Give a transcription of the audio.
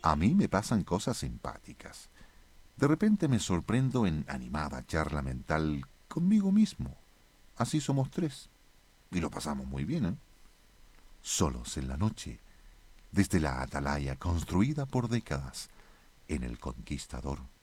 A mí me pasan cosas simpáticas. De repente me sorprendo en animada charla mental conmigo mismo. Así somos tres. Y lo pasamos muy bien, ¿eh? Solos en la noche, desde la atalaya construida por décadas en el Conquistador.